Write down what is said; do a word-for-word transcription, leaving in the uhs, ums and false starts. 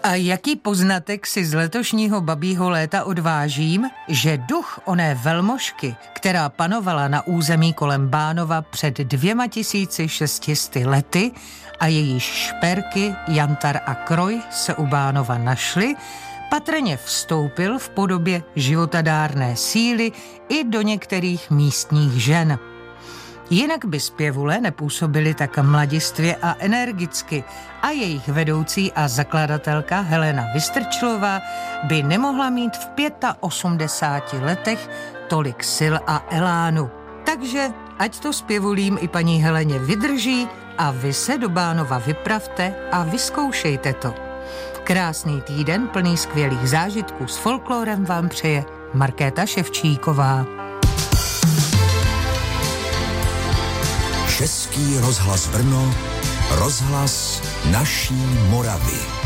A jaký poznatek si z letošního babího léta odvážím? Že duch oné velmožky, která panovala na území kolem Bánova před dvěma tisíci šestisty lety a jejíž šperky, jantar a kroj se u Bánova našly, patrně vstoupil v podobě životadárné síly i do některých místních žen. Jinak by zpěvule nepůsobily tak mladistvě a energicky a jejich vedoucí a zakladatelka Helena Vystrčilová by nemohla mít v osmdesáti pěti letech tolik sil a elánu. Takže ať to zpěvulím i paní Heleně vydrží a vy se do Bánova vypravte a vyzkoušejte to. Krásný týden plný skvělých zážitků s folklórem vám přeje Markéta Ševčíková. Český rozhlas Brno, rozhlas naší Moravy.